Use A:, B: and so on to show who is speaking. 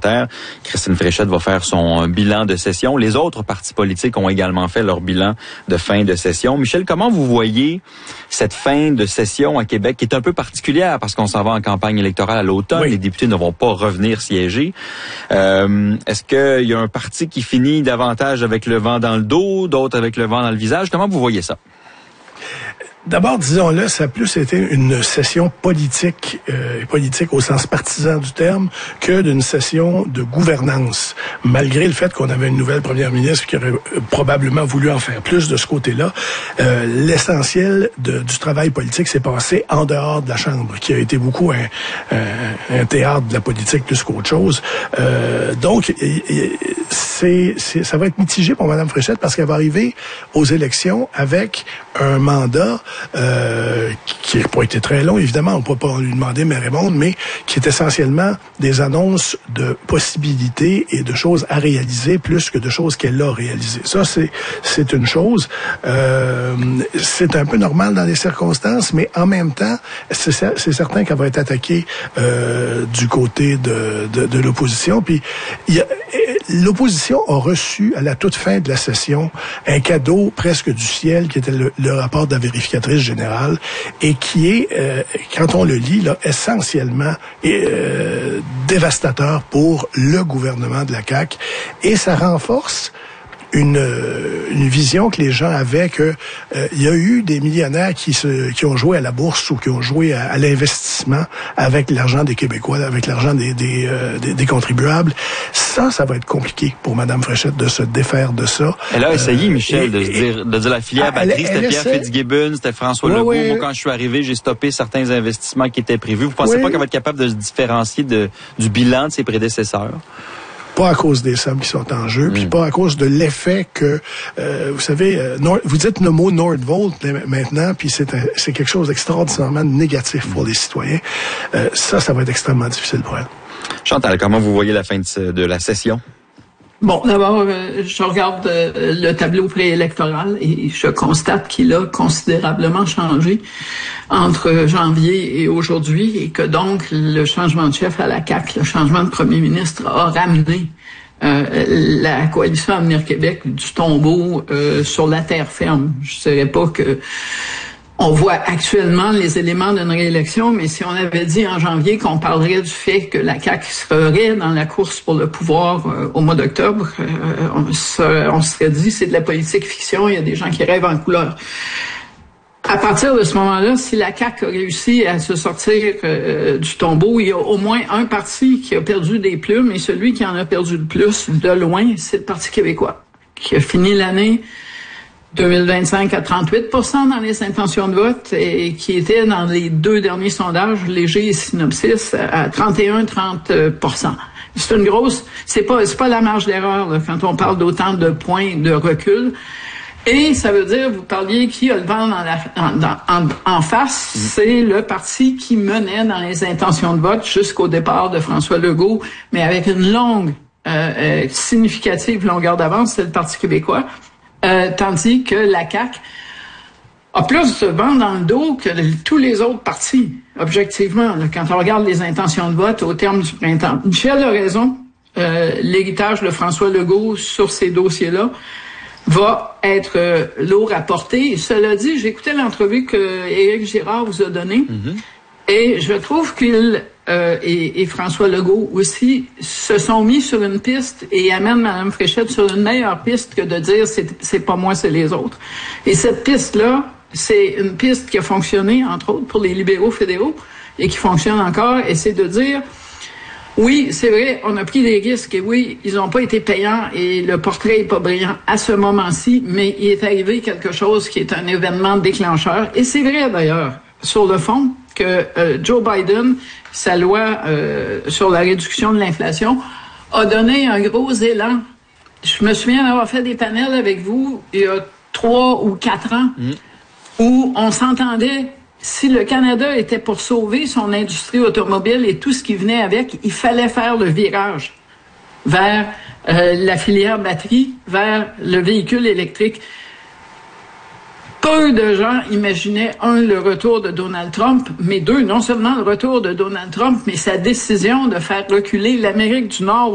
A: parlementaire. Christine Fréchette va faire son bilan de session. Les autres partis politiques ont également fait leur bilan de fin de session. Michel, comment vous voyez cette fin de session à Québec qui est un peu particulière parce qu'on s'en va en campagne électorale à l'automne. Oui. Les députés ne vont pas revenir siéger. Est-ce qu'il y a un parti qui finit davantage avec le vent dans le dos, d'autres avec le vent dans le visage? Comment vous voyez ça?
B: D'abord, disons-le, ça a plus été une session politique au sens partisan du terme, que d'une session de gouvernance. Malgré le fait qu'on avait une nouvelle première ministre qui aurait probablement voulu en faire plus de ce côté-là, l'essentiel du travail politique s'est passé en dehors de la Chambre, qui a été beaucoup un théâtre de la politique plus qu'autre chose. Donc, ça va être mitigé pour Mme Fréchette parce qu'elle va arriver aux élections avec un mandat qui n'a pas été très long, évidemment, on ne peut pas lui demander mais répondre, mais qui est essentiellement des annonces de possibilités et de choses à réaliser plus que de choses qu'elle a réalisées. Ça, c'est une chose. C'est un peu normal dans les circonstances, mais en même temps, c'est certain qu'elle va être attaquée du côté de l'opposition. Puis l'opposition a reçu à la toute fin de la session un cadeau presque du ciel qui était le rapport de la vérificatrice générale et qui est, quand on le lit, là, essentiellement dévastateur pour le gouvernement de la CAQ et ça renforce une vision que les gens avaient que il y a eu des millionnaires qui ont joué à la bourse ou qui ont joué à l'investissement avec l'argent des Québécois, avec l'argent des contribuables. Ça va être compliqué pour Mme Fréchette de se défaire de ça.
A: Elle a essayé, Michel, de dire la filière batterie, c'était Pierre Fitzgibbon, c'était François Legault. Oui. Moi, quand je suis arrivé, j'ai stoppé certains investissements qui étaient prévus. Vous pensez pas qu'elle va être capable de se différencier du bilan de ses prédécesseurs?
B: Pas à cause des sommes qui sont en jeu, puis pas à cause de l'effet que, vous savez, vous dites le mot Nordvolt maintenant, puis c'est quelque chose d'extraordinairement négatif pour les citoyens. Ça va être extrêmement difficile pour elle.
A: Chantal, comment vous voyez la fin de la session?
C: Bon, d'abord, je regarde le tableau préélectoral et je constate qu'il a considérablement changé entre janvier et aujourd'hui et que donc le changement de chef à la CAQ, le changement de premier ministre a ramené la coalition Avenir Québec du tombeau sur la terre ferme. Je ne dirais pas que on voit actuellement les éléments d'une réélection, mais si on avait dit en janvier qu'on parlerait du fait que la CAQ serait dans la course pour le pouvoir au mois d'octobre, on serait dit c'est de la politique fiction, il y a des gens qui rêvent en couleur. À partir de ce moment-là, si la CAQ a réussi à se sortir du tombeau, il y a au moins un parti qui a perdu des plumes, et celui qui en a perdu le plus, de loin, c'est le Parti québécois, qui a fini l'année 2025 à 38% dans les intentions de vote et qui était dans les deux derniers sondages, Léger et Synopsis, à 31-30%. C'est une grosse, c'est pas la marge d'erreur là, quand on parle d'autant de points de recul. Et ça veut dire, vous parliez qui a le vent en face, c'est le parti qui menait dans les intentions de vote jusqu'au départ de François Legault, mais avec une longue, significative longueur d'avance, c'est le Parti québécois. Tandis que la CAQ a plus de vent dans le dos que tous les autres partis, objectivement, là, quand on regarde les intentions de vote au terme du printemps. Michel a raison, l'héritage de François Legault sur ces dossiers-là va être lourd à porter. Cela dit, j'ai écouté l'entrevue que Éric Girard vous a donnée et je trouve qu'il et François Legault aussi se sont mis sur une piste et amènent Mme Fréchette sur une meilleure piste que de dire c'est pas moi, c'est les autres. Et cette piste-là, c'est une piste qui a fonctionné, entre autres, pour les libéraux fédéraux et qui fonctionne encore, et c'est de dire oui, c'est vrai, on a pris des risques et oui, ils n'ont pas été payants et le portrait est pas brillant à ce moment-ci, mais il est arrivé quelque chose qui est un événement déclencheur. Et c'est vrai d'ailleurs, sur le fond, que Joe Biden, sa loi sur la réduction de l'inflation, a donné un gros élan. Je me souviens d'avoir fait des panels avec vous il y a 3 ou 4 ans où on s'entendait, si le Canada était pour sauver son industrie automobile et tout ce qui venait avec, il fallait faire le virage vers la filière batterie, vers le véhicule électrique. Peu de gens imaginaient, le retour de Donald Trump, mais 2, non seulement le retour de Donald Trump, mais sa décision de faire reculer l'Amérique du Nord